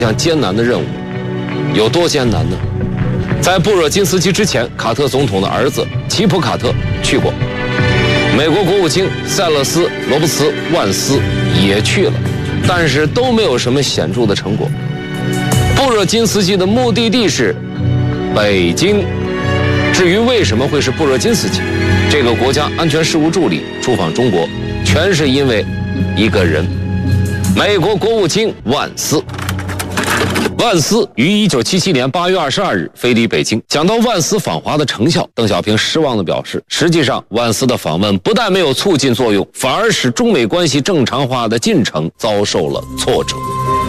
项艰难的任务。有多艰难呢？在布热津斯基之前，卡特总统的儿子齐普卡特去过，美国国务卿塞勒斯·罗伯茨·万斯也去了，但是都没有什么显著的成果。布热津斯基的目的地是北京。至于为什么会是布热津斯基这个国家安全事务助理出访中国，全是因为一个人，美国国务卿万斯。万斯于1977年8月22日飞抵北京。讲到万斯访华的成效，邓小平失望地表示，实际上万斯的访问不但没有促进作用，反而使中美关系正常化的进程遭受了挫折。